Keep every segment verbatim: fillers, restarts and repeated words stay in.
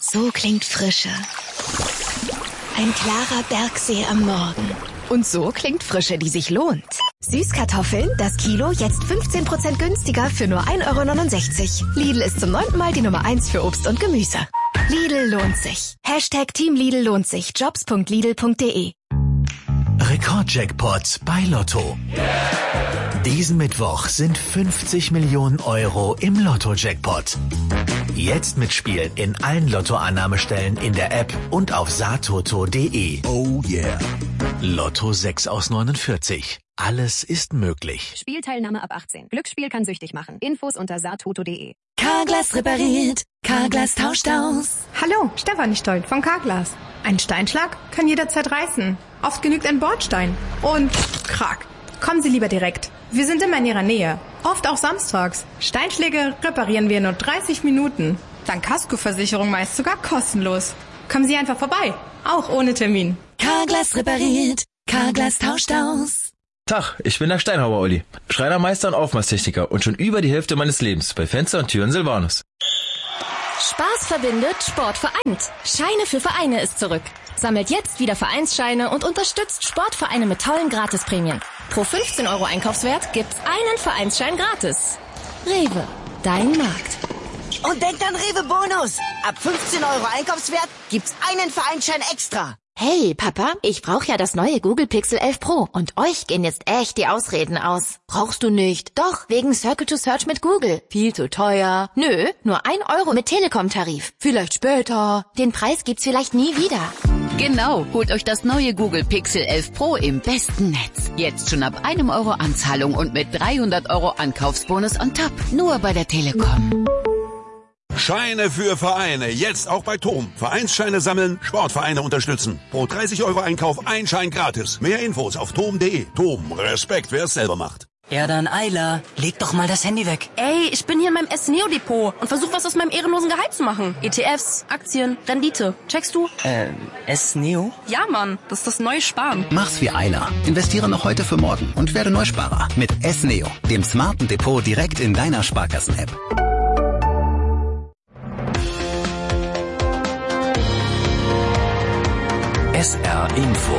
So klingt Frische. Ein klarer Bergsee am Morgen. Und so klingt Frische, die sich lohnt. Süßkartoffeln, das Kilo, jetzt fünfzehn Prozent günstiger für nur ein Euro neunundsechzig. Lidl ist zum neunten Mal die Nummer eins für Obst und Gemüse. Lidl lohnt sich. Hashtag Team Lidl lohnt sich. Jobs punkt lidl punkt de. Rekordjackpot bei Lotto. Diesen Mittwoch sind fünfzig Millionen Euro im Lotto-Jackpot. Jetzt mitspielen in allen Lottoannahmestellen in der App und auf satoto punkt de. Oh yeah. Lotto sechs aus neunundvierzig. Alles ist möglich. Spielteilnahme ab achtzehn. Glücksspiel kann süchtig machen. Infos unter satoto punkt de. Carglass repariert. Carglass tauscht aus. Hallo, Stefanie Stoll von Carglass. Ein Steinschlag kann jederzeit reißen. Oft genügt ein Bordstein. Und krack. Kommen Sie lieber direkt. Wir sind immer in Ihrer Nähe. Oft auch samstags. Steinschläge reparieren wir in nur dreißig Minuten. Dank Kaskoversicherung meist sogar kostenlos. Kommen Sie einfach vorbei. Auch ohne Termin. Carglass repariert. Carglass tauscht aus. Tag, ich bin der Steinhauer Olli. Schreinermeister und Aufmaßtechniker und schon über die Hälfte meines Lebens bei Fenster und Türen Silvanus. Spaß verbindet, Sport vereint. Scheine für Vereine ist zurück. Sammelt jetzt wieder Vereinsscheine und unterstützt Sportvereine mit tollen Gratisprämien. Pro fünfzehn Euro Einkaufswert gibt's einen Vereinsschein gratis. Rewe, dein Markt. Und denkt an Rewe Bonus. Ab fünfzehn Euro Einkaufswert gibt's einen Vereinsschein extra. Hey, Papa, ich brauche ja das neue Google Pixel elf Pro und euch gehen jetzt echt die Ausreden aus. Brauchst du nicht? Doch, wegen Circle to Search mit Google. Viel zu teuer. Nö, nur ein Euro mit Telekom-Tarif. Vielleicht später. Den Preis gibt's vielleicht nie wieder. Genau, holt euch das neue Google Pixel elf Pro im besten Netz. Jetzt schon ab einem Euro Anzahlung und mit dreihundert Euro Ankaufsbonus on top. Nur bei der Telekom. Scheine für Vereine, jetzt auch bei Tom. Vereinsscheine sammeln, Sportvereine unterstützen. Pro dreißig Euro Einkauf ein Schein gratis. Mehr Infos auf tom punkt de. Tom, Respekt, wer es selber macht. Ja dann, Ayla, leg doch mal das Handy weg. Ey, ich bin hier in meinem S-Neo-Depot und versuch was aus meinem ehrenlosen Gehalt zu machen. E T Fs, Aktien, Rendite. Checkst du? Äh, S-Neo? Ja, Mann, das ist das neue Sparen. Mach's wie Ayla. Investiere noch heute für morgen und werde Neusparer mit S-Neo, dem smarten Depot direkt in deiner Sparkassen-App. S R Info.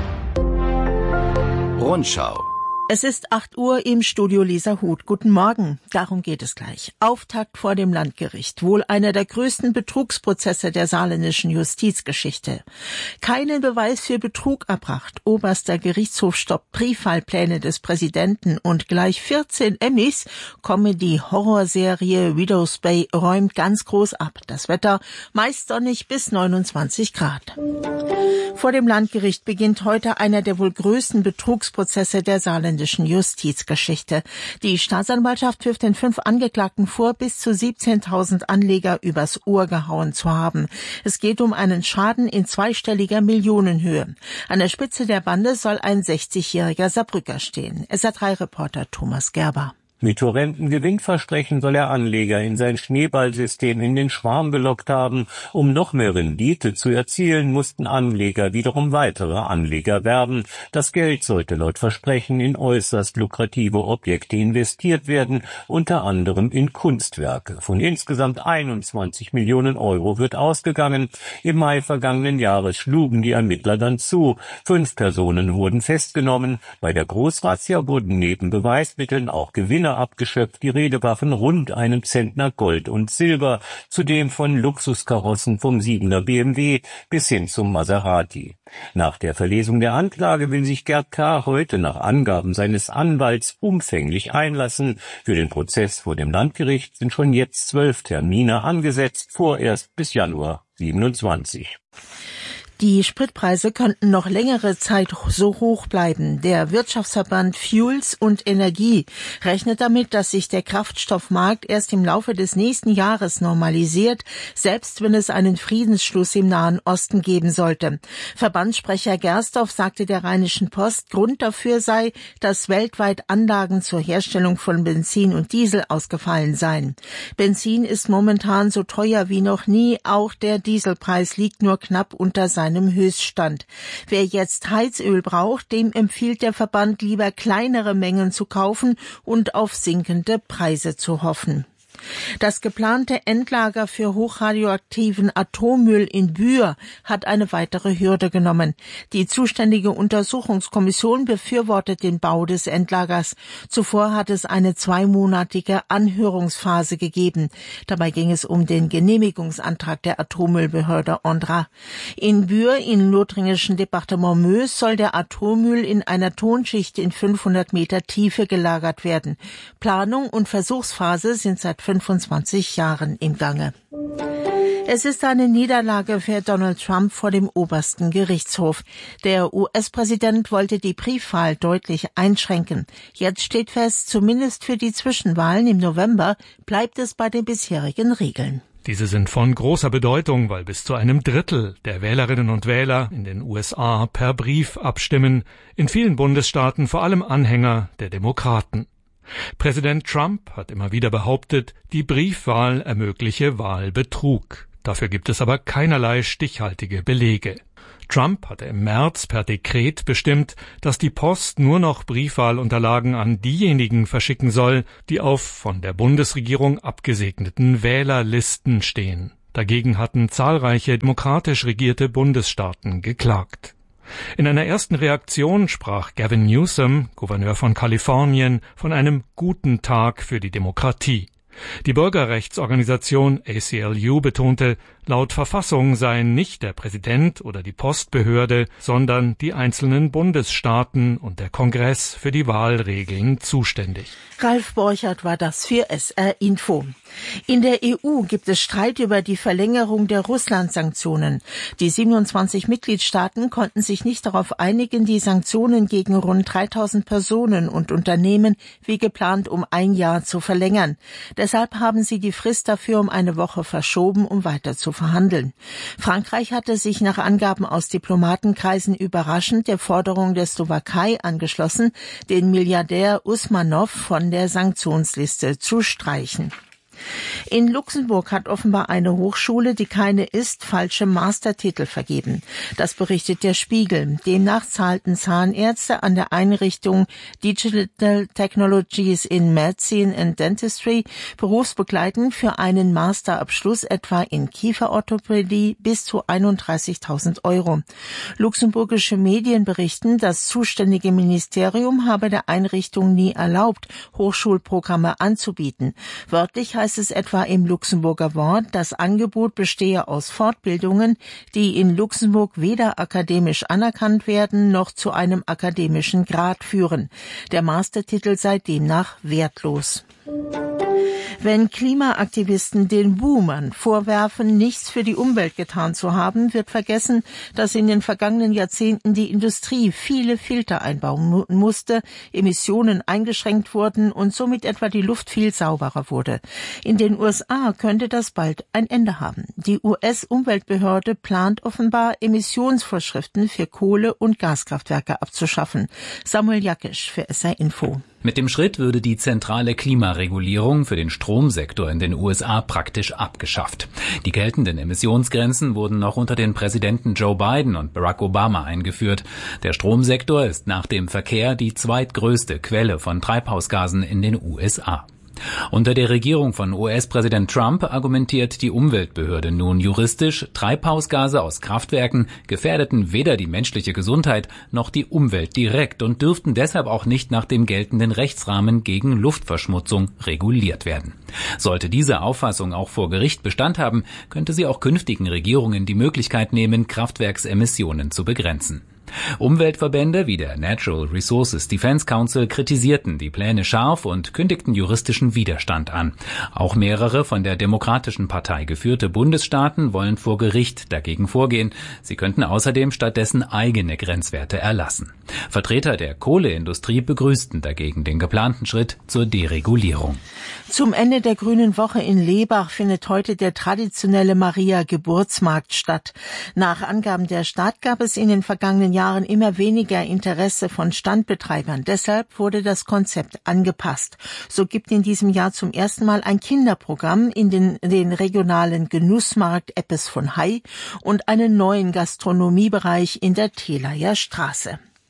Rundschau. Es ist acht Uhr im Studio Lisa Huth. Guten Morgen. Darum geht es gleich. Auftakt vor dem Landgericht. Wohl einer der größten Betrugsprozesse der saarländischen Justizgeschichte. Keinen Beweis für Betrug erbracht. Oberster Gerichtshof stoppt Brieffallpläne des Präsidenten und gleich vierzehn Emmys. Comedy-Horrorserie Widow's Bay räumt ganz groß ab. Das Wetter meist sonnig bis neunundzwanzig Grad. Vor dem Landgericht beginnt heute einer der wohl größten Betrugsprozesse der saarländischen Justizgeschichte. Die Staatsanwaltschaft wirft den fünf Angeklagten vor, bis zu siebzehntausend Anleger übers Ohr gehauen zu haben. Es geht um einen Schaden in zweistelliger Millionenhöhe. An der Spitze der Bande soll ein sechzigjähriger Saarbrücker stehen. S R drei Reporter Thomas Gerber. Mit horrenden Gewinnversprechen soll er Anleger in sein Schneeballsystem in den Schwarm gelockt haben. Um noch mehr Rendite zu erzielen, mussten Anleger wiederum weitere Anleger werben. Das Geld sollte laut Versprechen in äußerst lukrative Objekte investiert werden, unter anderem in Kunstwerke. Von insgesamt einundzwanzig Millionen Euro wird ausgegangen. Im Mai vergangenen Jahres schlugen die Ermittler dann zu. Fünf Personen wurden festgenommen. Bei der Großrazzia wurden neben Beweismitteln auch Gewinne abgeschöpft. Die Rede war von rund einem Zentner Gold und Silber, zudem von Luxuskarossen vom Siebener B M W bis hin zum Maserati. Nach der Verlesung der Anklage will sich Gerd K. heute nach Angaben seines Anwalts umfänglich einlassen. Für den Prozess vor dem Landgericht sind schon jetzt zwölf Termine angesetzt, vorerst bis Januar siebenundzwanzig. Die Spritpreise könnten noch längere Zeit so hoch bleiben. Der Wirtschaftsverband Fuels und Energie rechnet damit, dass sich der Kraftstoffmarkt erst im Laufe des nächsten Jahres normalisiert, selbst wenn es einen Friedensschluss im Nahen Osten geben sollte. Verbandssprecher Gersdorf sagte der Rheinischen Post, Grund dafür sei, dass weltweit Anlagen zur Herstellung von Benzin und Diesel ausgefallen seien. Benzin ist momentan so teuer wie noch nie, auch der Dieselpreis liegt nur knapp unter seinem Höchststand. Wer jetzt Heizöl braucht, dem empfiehlt der Verband lieber kleinere Mengen zu kaufen und auf sinkende Preise zu hoffen. Das geplante Endlager für hochradioaktiven Atommüll in Bühr hat eine weitere Hürde genommen. Die zuständige Untersuchungskommission befürwortet den Bau des Endlagers. Zuvor hat es eine zweimonatige Anhörungsphase gegeben. Dabei ging es um den Genehmigungsantrag der Atommüllbehörde Ondra. In Bühr im lothringischen Departement Meuse soll der Atommüll in einer Tonschicht in fünfhundert Meter Tiefe gelagert werden. Planung und Versuchsphase sind seit fünfundzwanzig Jahren im Gange. Es ist eine Niederlage für Donald Trump vor dem obersten Gerichtshof. Der U S-Präsident wollte die Briefwahl deutlich einschränken. Jetzt steht fest, zumindest für die Zwischenwahlen im November bleibt es bei den bisherigen Regeln. Diese sind von großer Bedeutung, weil bis zu einem Drittel der Wählerinnen und Wähler in den U S A per Brief abstimmen, in vielen Bundesstaaten vor allem Anhänger der Demokraten. Präsident Trump hat immer wieder behauptet, die Briefwahl ermögliche Wahlbetrug. Dafür gibt es aber keinerlei stichhaltige Belege. Trump hatte im März per Dekret bestimmt, dass die Post nur noch Briefwahlunterlagen an diejenigen verschicken soll, die auf von der Bundesregierung abgesegneten Wählerlisten stehen. Dagegen hatten zahlreiche demokratisch regierte Bundesstaaten geklagt. In einer ersten Reaktion sprach Gavin Newsom, Gouverneur von Kalifornien, von einem guten Tag für die Demokratie. Die Bürgerrechtsorganisation A C L U betonte, laut Verfassung seien nicht der Präsident oder die Postbehörde, sondern die einzelnen Bundesstaaten und der Kongress für die Wahlregeln zuständig. Ralf Borchert war das für S R Info. In der E U gibt es Streit über die Verlängerung der Russland-Sanktionen. Die siebenundzwanzig Mitgliedstaaten konnten sich nicht darauf einigen, die Sanktionen gegen rund dreitausend Personen und Unternehmen wie geplant um ein Jahr zu verlängern. Deshalb haben sie die Frist dafür um eine Woche verschoben, um weiter zu verhandeln. Frankreich hatte sich nach Angaben aus Diplomatenkreisen überraschend der Forderung der Slowakei angeschlossen, den Milliardär Usmanov von der Sanktionsliste zu streichen. In Luxemburg hat offenbar eine Hochschule, die keine ist, falsche Mastertitel vergeben. Das berichtet der Spiegel. Demnach zahlten Zahnärzte an der Einrichtung Digital Technologies in Medicine and Dentistry berufsbegleitend für einen Masterabschluss etwa in Kieferorthopädie bis zu einunddreißigtausend Euro. Luxemburgische Medien berichten, das zuständige Ministerium habe der Einrichtung nie erlaubt, Hochschulprogramme anzubieten. Wörtlich heißt es etwa im Luxemburger Wort, das Angebot bestehe aus Fortbildungen, die in Luxemburg weder akademisch anerkannt werden noch zu einem akademischen Grad führen. Der Mastertitel sei demnach wertlos. Wenn Klimaaktivisten den Boomern vorwerfen, nichts für die Umwelt getan zu haben, wird vergessen, dass in den vergangenen Jahrzehnten die Industrie viele Filter einbauen musste, Emissionen eingeschränkt wurden und somit etwa die Luft viel sauberer wurde. In den U S A könnte das bald ein Ende haben. Die U S-Umweltbehörde plant offenbar, Emissionsvorschriften für Kohle- und Gaskraftwerke abzuschaffen. Samuel Jakisch für S R Info. Mit dem Schritt würde die zentrale Klimaregulierung für den Stromsektor in den U S A praktisch abgeschafft. Die geltenden Emissionsgrenzen wurden noch unter den Präsidenten Joe Biden und Barack Obama eingeführt. Der Stromsektor ist nach dem Verkehr die zweitgrößte Quelle von Treibhausgasen in den U S A. Unter der Regierung von U S-Präsident Trump argumentiert die Umweltbehörde nun juristisch, Treibhausgase aus Kraftwerken gefährdeten weder die menschliche Gesundheit noch die Umwelt direkt und dürften deshalb auch nicht nach dem geltenden Rechtsrahmen gegen Luftverschmutzung reguliert werden. Sollte diese Auffassung auch vor Gericht Bestand haben, könnte sie auch künftigen Regierungen die Möglichkeit nehmen, Kraftwerksemissionen zu begrenzen. Umweltverbände wie der Natural Resources Defense Council kritisierten die Pläne scharf und kündigten juristischen Widerstand an. Auch mehrere von der Demokratischen Partei geführte Bundesstaaten wollen vor Gericht dagegen vorgehen. Sie könnten außerdem stattdessen eigene Grenzwerte erlassen. Vertreter der Kohleindustrie begrüßten dagegen den geplanten Schritt zur Deregulierung. Zum Ende der Grünen Woche in Lebach findet heute der traditionelle Maria-Geburtsmarkt statt. Nach Angaben der Stadt gab es in den vergangenen Jahren immer weniger Interesse von Standbetreibern. Deshalb wurde das Konzept angepasst. So gibt in diesem Jahr zum ersten Mal ein Kinderprogramm in den, den regionalen Genussmarkt Eppes von Hai und einen neuen Gastronomiebereich in der Telaer Straße.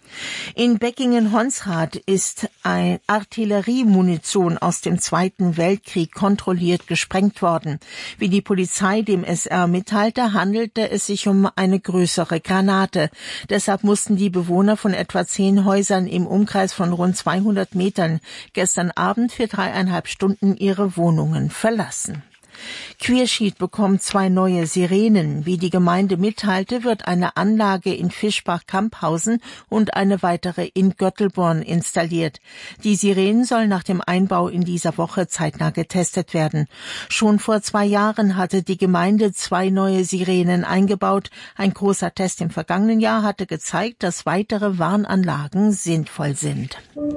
In Beckingen-Honsrath ist ein Artilleriemunition aus dem Zweiten Weltkrieg kontrolliert gesprengt worden. Wie die Polizei dem S R mitteilte, handelte es sich um eine größere Granate. Deshalb mussten die Bewohner von etwa zehn Häusern im Umkreis von rund zweihundert Metern gestern Abend für dreieinhalb Stunden ihre Wohnungen verlassen. Querschied bekommt zwei neue Sirenen. Wie die Gemeinde mitteilte, wird eine Anlage in Fischbach-Kamphausen und eine weitere in Göttelborn installiert. Die Sirenen sollen nach dem Einbau in dieser Woche zeitnah getestet werden. Schon vor zwei Jahren hatte die Gemeinde zwei neue Sirenen eingebaut. Ein großer Test im vergangenen Jahr hatte gezeigt, dass weitere Warnanlagen sinnvoll sind.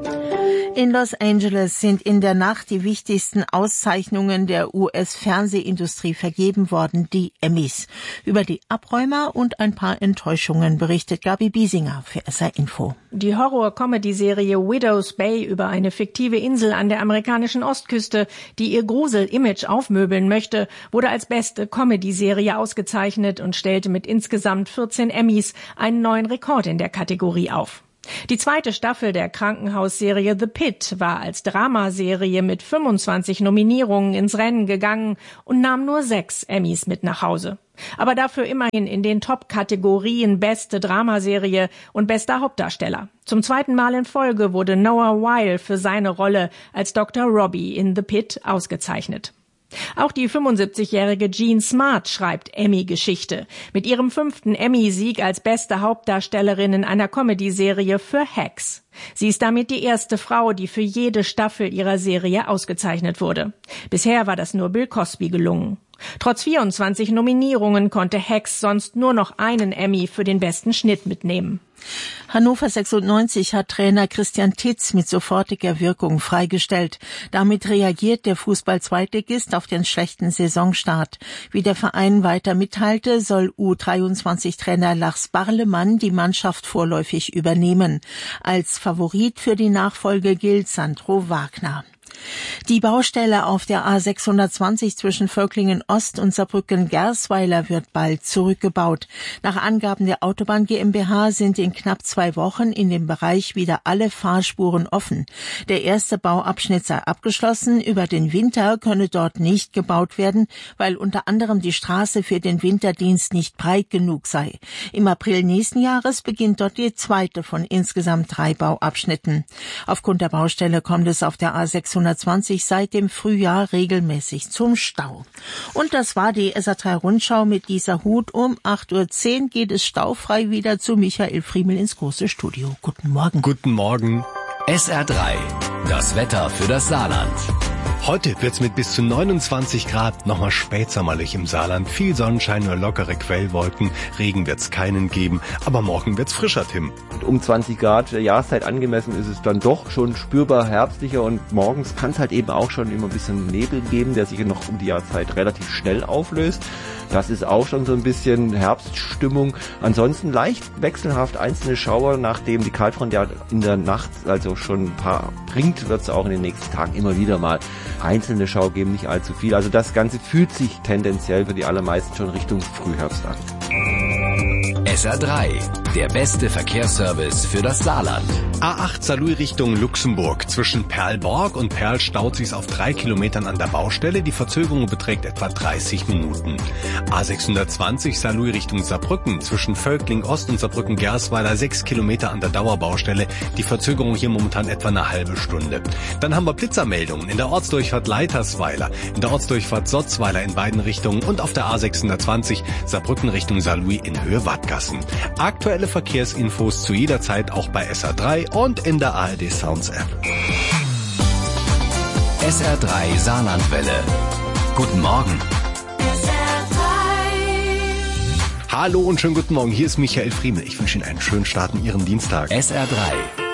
In Los Angeles sind in der Nacht die wichtigsten Auszeichnungen der U S-Fernsehindustrie vergeben worden, die Emmys. Über die Abräumer und ein paar Enttäuschungen berichtet Gabi Biesinger für S R Info. Die Horror-Comedy-Serie Widow's Bay über eine fiktive Insel an der amerikanischen Ostküste, die ihr Grusel-Image aufmöbeln möchte, wurde als beste Comedy-Serie ausgezeichnet und stellte mit insgesamt vierzehn Emmys einen neuen Rekord in der Kategorie auf. Die zweite Staffel der Krankenhausserie The Pit war als Dramaserie mit fünfundzwanzig Nominierungen ins Rennen gegangen und nahm nur sechs Emmys mit nach Hause. Aber dafür immerhin in den Top-Kategorien Beste Dramaserie und Bester Hauptdarsteller. Zum zweiten Mal in Folge wurde Noah Wyle für seine Rolle als Doktor Robbie in The Pit ausgezeichnet. Auch die fünfundsiebzigjährige Jean Smart schreibt Emmy-Geschichte. Mit ihrem fünften Emmy-Sieg als beste Hauptdarstellerin in einer Comedy-Serie für Hacks. Sie ist damit die erste Frau, die für jede Staffel ihrer Serie ausgezeichnet wurde. Bisher war das nur Bill Cosby gelungen. Trotz vierundzwanzig Nominierungen konnte Hacks sonst nur noch einen Emmy für den besten Schnitt mitnehmen. Hannover sechsundneunzig hat Trainer Christian Titz mit sofortiger Wirkung freigestellt. Damit reagiert der Fußball-Zweitligist auf den schlechten Saisonstart. Wie der Verein weiter mitteilte, soll U dreiundzwanzig-Trainer Lars Barlemann die Mannschaft vorläufig übernehmen. Als Favorit für die Nachfolge gilt Sandro Wagner. Die Baustelle auf der A sechshundertzwanzig zwischen Völklingen Ost und Saarbrücken-Gersweiler wird bald zurückgebaut. Nach Angaben der Autobahn GmbH sind in knapp zwei Wochen in dem Bereich wieder alle Fahrspuren offen. Der erste Bauabschnitt sei abgeschlossen. Über den Winter könne dort nicht gebaut werden, weil unter anderem die Straße für den Winterdienst nicht breit genug sei. Im April nächsten Jahres beginnt dort die zweite von insgesamt drei Bauabschnitten. Aufgrund der Baustelle kommt es auf der A sechshundertzwanzig seit dem Frühjahr regelmäßig zum Stau. Und das war die S R drei Rundschau mit dieser Hut. Um acht Uhr zehn geht es staufrei wieder zu Michael Friemel ins große Studio. Guten Morgen. Guten Morgen. S R drei, das Wetter für das Saarland. Heute wird's mit bis zu neunundzwanzig Grad nochmal spätsommerlich im Saarland. Viel Sonnenschein, nur lockere Quellwolken. Regen wird's keinen geben, aber morgen wird's frischer, Tim. Um zwanzig Grad der Jahreszeit angemessen ist es dann doch schon spürbar herbstlicher und morgens kann es halt eben auch schon immer ein bisschen Nebel geben, der sich noch um die Jahreszeit relativ schnell auflöst. Das ist auch schon so ein bisschen Herbststimmung. Ansonsten leicht wechselhaft einzelne Schauer, nachdem die Kaltfront ja in der Nacht also schon ein paar bringt, wird es auch in den nächsten Tagen immer wieder mal einzelne Schauer geben, nicht allzu viel. Also das Ganze fühlt sich tendenziell für die allermeisten schon Richtung Frühherbst an. S R drei, der beste Verkehrsservice für das Saarland. A acht Saarlouis Richtung Luxemburg. Zwischen Perlborg und Perl staut sich's auf drei Kilometern an der Baustelle. Die Verzögerung beträgt etwa dreißig Minuten. A sechshundertzwanzig Saarlouis Richtung Saarbrücken. Zwischen Völkling Ost und Saarbrücken-Gersweiler sechs Kilometer an der Dauerbaustelle. Die Verzögerung hier momentan etwa eine halbe Stunde. Dann haben wir Blitzermeldungen in der Ortsdurchfahrt Leitersweiler, in der Ortsdurchfahrt Sotzweiler in beiden Richtungen und auf der A sechshundertzwanzig Saarbrücken Richtung Saarlouis in Höhe Wattgassen. Aktuelle Verkehrsinfos zu jeder Zeit auch bei S R drei und in der A R D Sounds App. S R drei Saarlandwelle. Guten Morgen. S R drei. Hallo und schönen guten Morgen. Hier ist Michael Friemel. Ich wünsche Ihnen einen schönen Start in Ihren Dienstag. S R drei.